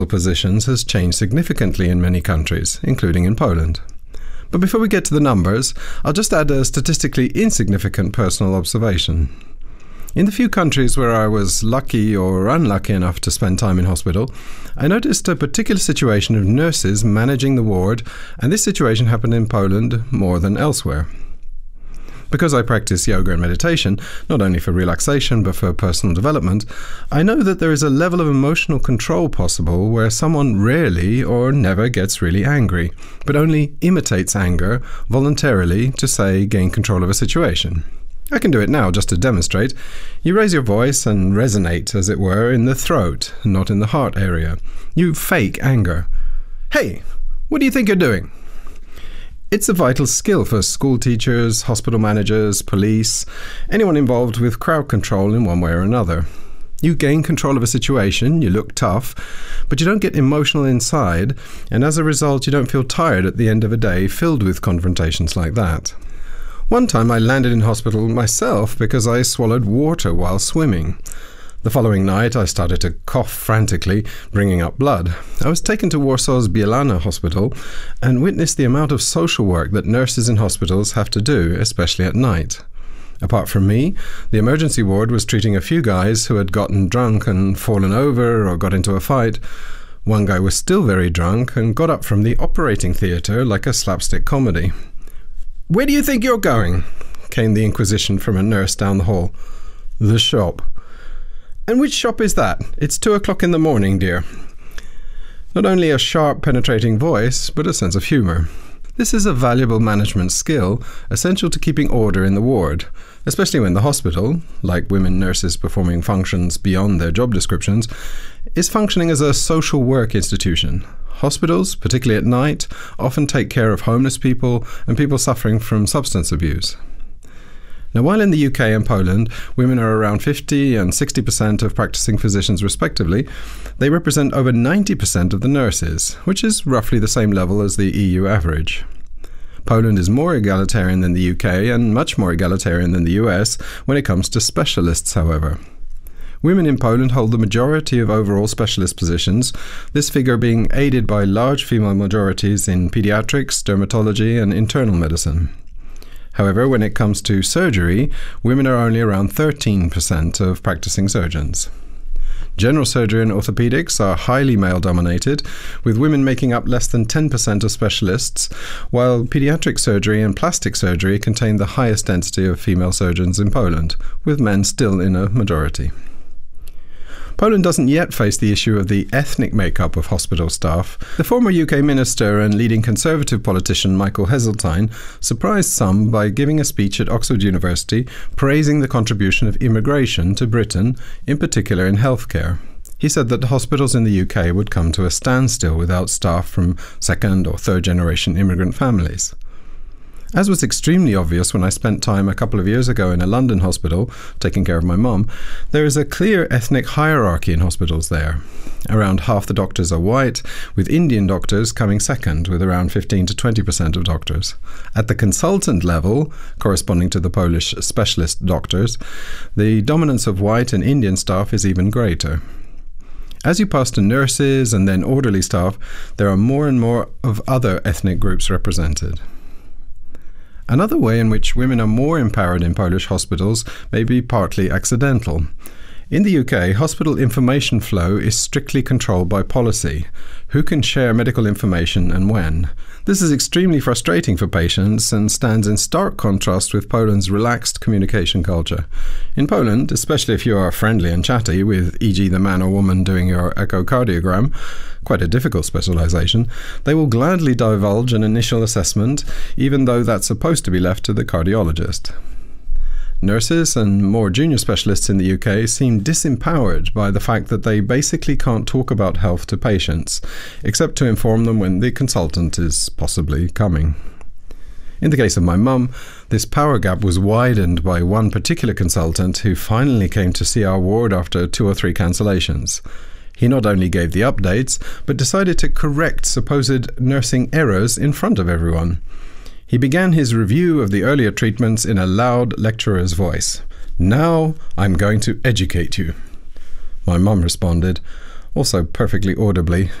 positions has changed significantly in many countries, including in Poland. But before we get to the numbers, I'll just add a statistically insignificant personal observation. In the few countries where I was lucky or unlucky enough to spend time in hospital, I noticed a particular situation of nurses managing the ward, and this situation happened in Poland more than elsewhere. Because I practice yoga and meditation, not only for relaxation but for personal development, I know that there is a level of emotional control possible where someone rarely or never gets really angry, but only imitates anger voluntarily to, say, gain control of a situation. I can do it now just to demonstrate. You raise your voice and resonate, as it were, in the throat, not in the heart area. You fake anger. Hey, what do you think you're doing? It's a vital skill for school teachers, hospital managers, police, anyone involved with crowd control in one way or another. You gain control of a situation, you look tough, but you don't get emotional inside, and as a result you don't feel tired at the end of a day filled with confrontations like that. One time I landed in hospital myself because I swallowed water while swimming. The following night I started to cough frantically, bringing up blood. I was taken to Warsaw's Bielana Hospital and witnessed the amount of social work that nurses in hospitals have to do, especially at night. Apart from me, the emergency ward was treating a few guys who had gotten drunk and fallen over or got into a fight. One guy was still very drunk and got up from the operating theatre like a slapstick comedy. "Where do you think you're going?" came the inquisition from a nurse down the hall. "The shop." "And which shop is that? It's 2 o'clock in the morning, dear." Not only a sharp, penetrating voice, but a sense of humour. This is a valuable management skill, essential to keeping order in the ward, especially when the hospital, like women nurses performing functions beyond their job descriptions, is functioning as a social work institution. Hospitals, particularly at night, often take care of homeless people and people suffering from substance abuse. Now, while in the UK and Poland, women are around 50 and 60% of practicing physicians respectively, they represent over 90% of the nurses, which is roughly the same level as the EU average. Poland is more egalitarian than the UK and much more egalitarian than the US when it comes to specialists, however. Women in Poland hold the majority of overall specialist positions, this figure being aided by large female majorities in pediatrics, dermatology and internal medicine. However, when it comes to surgery, women are only around 13% of practicing surgeons. General surgery and orthopedics are highly male-dominated, with women making up less than 10% of specialists, while pediatric surgery and plastic surgery contain the highest density of female surgeons in Poland, with men still in a majority. Poland doesn't yet face the issue of the ethnic makeup of hospital staff. The former UK minister and leading Conservative politician Michael Heseltine surprised some by giving a speech at Oxford University praising the contribution of immigration to Britain, in particular in healthcare. He said that hospitals in the UK would come to a standstill without staff from second or third generation immigrant families. As was extremely obvious when I spent time a couple of years ago in a London hospital taking care of my mum, there is a clear ethnic hierarchy in hospitals there. Around half the doctors are white, with Indian doctors coming second, with around 15 to 20% of doctors. At the consultant level, corresponding to the Polish specialist doctors, the dominance of white and Indian staff is even greater. As you pass to nurses and then orderly staff, there are more and more of other ethnic groups represented. Another way in which women are more empowered in Polish hospitals may be partly accidental. In the UK, hospital information flow is strictly controlled by policy. Who can share medical information and when? This is extremely frustrating for patients and stands in stark contrast with Poland's relaxed communication culture. In Poland, especially if you are friendly and chatty with, e.g. the man or woman doing your echocardiogram, quite a difficult specialization, they will gladly divulge an initial assessment, even though that's supposed to be left to the cardiologist. Nurses and more junior specialists in the UK seem disempowered by the fact that they basically can't talk about health to patients, except to inform them when the consultant is possibly coming. In the case of my mum, this power gap was widened by one particular consultant who finally came to see our ward after 2 or 3 cancellations. He not only gave the updates, but decided to correct supposed nursing errors in front of everyone. He began his review of the earlier treatments in a loud lecturer's voice. "Now I'm going to educate you." My mum responded, also perfectly audibly,